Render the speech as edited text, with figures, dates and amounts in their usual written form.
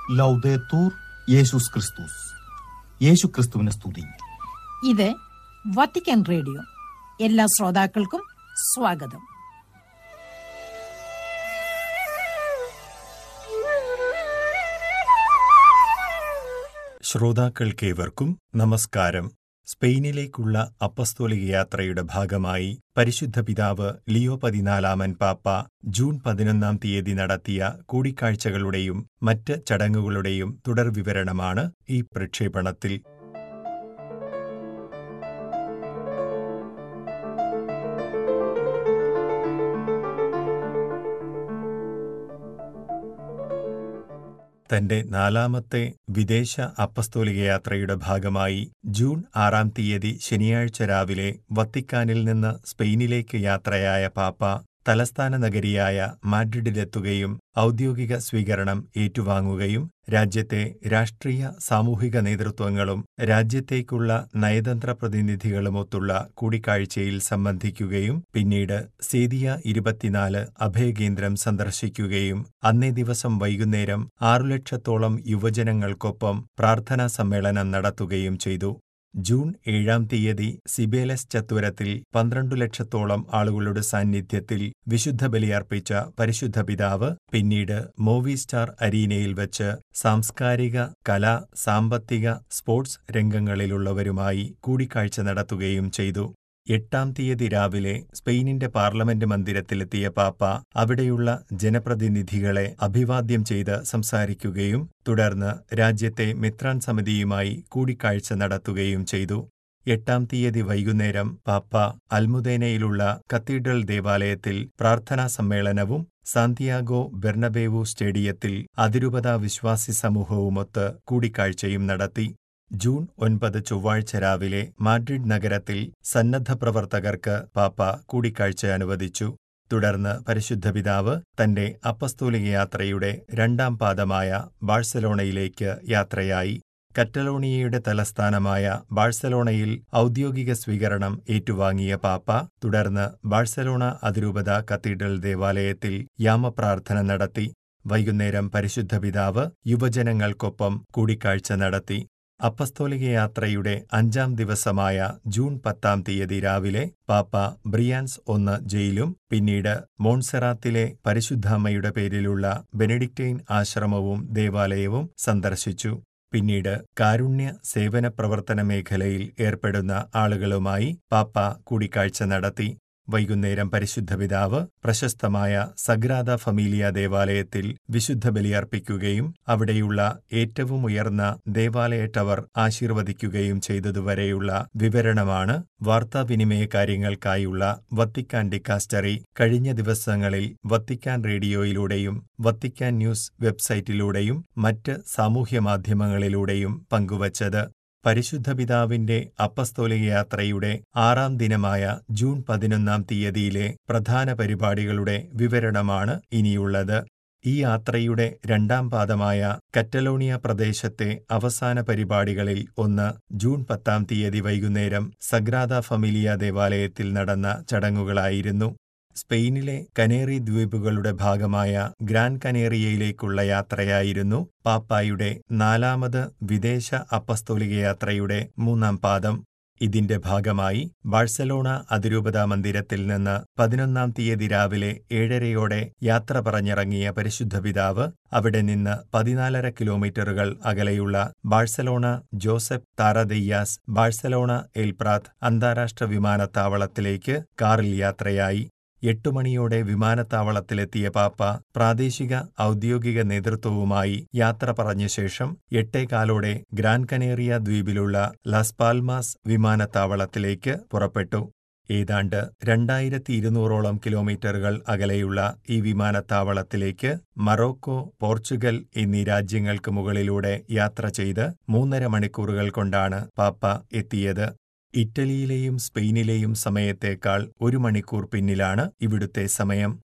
ലൗദേത്തൂർ യേശുസ് ക്രിസ്തുസ്. യേശുക്രിസ്തുവിനെ സ്തുതി. ഇത് വത്തിക്കാൻ റേഡിയോ. എല്ലാ ശ്രോതാക്കൾക്കും സ്വാഗതം. ശ്രോതാക്കൾക്കേവർക്കും നമസ്കാരം. സ്പെയിനിലേക്കുള്ള അപ്പസ്തോലിക യാത്രയുടെ ഭാഗമായി പരിശുദ്ധ പിതാവ് ലിയോ 14 പാപ്പ ജൂൺ 11 നടത്തിയ കൂടിക്കാഴ്ചകളുടെയും മറ്റ് ചടങ്ങുകളുടെയും തുടർവിവരണമാണ് ഈ പ്രക്ഷേപണത്തിൽ. തന്റെ 4ാമത്തെ വിദേശ അപ്പസ്തോലിക യാത്രയുടെ ഭാഗമായി ജൂൺ 6 ശനിയാഴ്ച രാവിലെ വത്തിക്കാനിൽ നിന്ന് സ്പെയിനിലേക്ക് യാത്രയായ പാപ്പ തലസ്ഥാന നഗരിയായ മാഡ്രിഡിലെത്തുകയും ഔദ്യോഗിക സ്വീകരണം ഏറ്റുവാങ്ങുകയും രാജ്യത്തെ രാഷ്ട്രീയ സാമൂഹിക നേതൃത്വങ്ങളും രാജ്യത്തേക്കുള്ള നയതന്ത്ര പ്രതിനിധികളുമൊത്തുള്ള കൂടിക്കാഴ്ചയിൽ സംബന്ധിക്കുകയും പിന്നീട് സേദിയ 24 അഭയകേന്ദ്രം സന്ദർശിക്കുകയും അന്നേ ദിവസം വൈകുന്നേരം 6 ലക്ഷത്തോളം യുവജനങ്ങൾക്കൊപ്പം പ്രാർത്ഥനാ സമ്മേളനം നടത്തുകയും ചെയ്തു. ജൂൺ 7 സിബേലസ് ചത്വരത്തിൽ 12 ലക്ഷത്തോളം ആളുകളുടെ സാന്നിധ്യത്തിൽ വിശുദ്ധ ബലിയർപ്പിച്ച പരിശുദ്ധ പിതാവ് പിന്നീട് മൂവി സ്റ്റാർ അരീനയിൽ വച്ച് സാംസ്കാരിക, കലാ, സാമ്പത്തിക, സ്പോർട്സ് രംഗങ്ങളിലുള്ളവരുമായി കൂടിക്കാഴ്ച നടത്തുകയും ചെയ്തു. 8 രാവിലെ സ്പെയിനിന്റെ പാർലമെന്റ് മന്ദിരത്തിലെത്തിയ പാപ്പ അവിടെയുള്ള ജനപ്രതിനിധികളെ അഭിവാദ്യം ചെയ്ത് സംസാരിക്കുകയും തുടർന്ന് രാജ്യത്തെ മെത്രാൻ സമിതിയുമായി കൂടിക്കാഴ്ച നടത്തുകയും ചെയ്തു. 8 വൈകുന്നേരം പാപ്പ അൽമുദേനയിലുള്ള കത്തീഡ്രൽ ദേവാലയത്തിൽ പ്രാർത്ഥനാ സമ്മേളനവും സാന്തിയാഗോ ബെർണബേവു സ്റ്റേഡിയത്തിൽ അതിരൂപതാ വിശ്വാസി സമൂഹവുമൊത്ത് കൂടിക്കാഴ്ചയും നടത്തി. ജൂൺ 9 ചൊവ്വാഴ്ച രാവിലെ മാഡ്രിഡ് നഗരത്തിൽ സന്നദ്ധ പ്രവർത്തകർക്ക് പാപ്പ കൂടിക്കാഴ്ച അനുവദിച്ചു. തുടർന്ന് പരിശുദ്ധ പിതാവ് തന്റെ അപ്പസ്തോലിക യാത്രയുടെ 2ാം പാദമായ ബാഴ്സലോണയിലേക്ക് യാത്രയായി. കറ്റലോണിയയുടെ തലസ്ഥാനമായ ബാഴ്സലോണയിൽ ഔദ്യോഗിക സ്വീകരണം ഏറ്റുവാങ്ങിയ പാപ്പ തുടർന്ന് ബാഴ്സലോണ അതിരൂപത കത്തീഡ്രൽ ദേവാലയത്തിൽ യാമപ്രാർത്ഥന നടത്തി. വൈകുന്നേരം പരിശുദ്ധ പിതാവ് യുവജനങ്ങൾക്കൊപ്പം കൂടിക്കാഴ്ച നടത്തി. അപ്പസ്തോലിക യാത്രയുടെ 5ാം ദിവസമായ ജൂൺ 10 രാവിലെ പാപ്പ ബ്രിയാൻസ് 1 ജയിലും പിന്നീട് മോൺസെറാത്തിലെ പരിശുദ്ധാമ്മയുടെ പേരിലുള്ള ബെനഡിക്റ്റൈൻ ആശ്രമവും ദേവാലയവും സന്ദർശിച്ചു. പിന്നീട് കാരുണ്യ സേവന പ്രവർത്തന മേഖലയിൽ ഏർപ്പെടുന്ന ആളുകളുമായി പാപ്പ കൂടിക്കാഴ്ച നടത്തി. വൈകുന്നേരം പരിശുദ്ധ പിതാവ് പ്രശസ്തമായ സഗ്രാദ ഫമീലിയ ദേവാലയത്തിൽ വിശുദ്ധ ബലിയർപ്പിക്കുകയും അവിടെയുള്ള ഏറ്റവും ഉയർന്ന ദേവാലയ ടവർ ആശീർവദിക്കുകയും ചെയ്തതുവരെയുള്ള വിവരണമാണ് വാർത്താവിനിമയ കാര്യങ്ങൾക്കായുള്ള വത്തിക്കാൻ ഡിക്കാസ്റ്ററി കഴിഞ്ഞ ദിവസങ്ങളിൽ വത്തിക്കാൻ റേഡിയോയിലൂടെയും വത്തിക്കാൻ ന്യൂസ് വെബ്സൈറ്റിലൂടെയും മറ്റ് സാമൂഹ്യമാധ്യമങ്ങളിലൂടെയും പങ്കുവച്ചത്. പരിശുദ്ധ പിതാവിന്റെ അപ്പസ്തോലിക യാത്രയുടെ 6ാം ദിനമായ ജൂൺ 11 പ്രധാന പരിപാടികളുടെ വിവരണമാണ് ഇനിയുള്ളത്. ഈ യാത്രയുടെ 2ാം പാദമായ കറ്റലോണിയ പ്രദേശത്തെ അവസാന പരിപാടികളിൽ ഒന്ന് ജൂൺ 10 വൈകുന്നേരം സഗ്രാദ ഫമിലിയ ദേവാലയത്തിൽ നടന്ന ചടങ്ങുകളായിരുന്നു. സ്പെയിനിലെ കനേറി ദ്വീപുകളുടെ ഭാഗമായ ഗ്രാൻ കനേറിയയിലേക്കുള്ള യാത്രയായിരുന്നു പാപ്പായുടെ 4ാമത് വിദേശ അപ്പസ്തോലിക യാത്രയുടെ 3ാം പാദം. ഇതിന്റെ ഭാഗമായി ബാഴ്സലോണ അതിരൂപതാ മന്ദിരത്തിൽ നിന്ന് 11 രാവിലെ 7:30 യാത്ര പറഞ്ഞിറങ്ങിയ പരിശുദ്ധ പിതാവ് അവിടെ നിന്ന് 14.5 കിലോമീറ്ററുകൾ അകലെയുള്ള ബാഴ്സലോണ ജോസഫ് താറദെയ്യാസ് ബാഴ്സലോണ എൽ പ്രാത്ത് അന്താരാഷ്ട്ര വിമാനത്താവളത്തിലേക്ക് കാറിൽ യാത്രയായി. 8 മണിയോടെ വിമാനത്താവളത്തിലെത്തിയ പാപ്പ പ്രാദേശിക ഔദ്യോഗിക നേതൃത്വവുമായി യാത്ര പറഞ്ഞ ശേഷം 8:15 ഗ്രാൻ കനേറിയ ദ്വീപിലുള്ള ലാസ് പാൽമാസ് വിമാനത്താവളത്തിലേക്ക് പുറപ്പെട്ടു. ഏതാണ്ട് 2200 കിലോമീറ്ററുകൾ അകലെയുള്ള ഈ വിമാനത്താവളത്തിലേക്ക് മൊറോക്കോ, പോർച്ചുഗൽ എന്നീ രാജ്യങ്ങൾക്ക് മുകളിലൂടെ യാത്ര ചെയ്ത് 3.5 മണിക്കൂറുകൾ കൊണ്ടാണ് പാപ്പ എത്തിയത്. ഇറ്റലിയിലെയും സ്പെയിനിലെയും സമയത്തേക്കാൾ 1 മണിക്കൂർ പിന്നിലാണ് ഇവിടുത്തെ സമയം.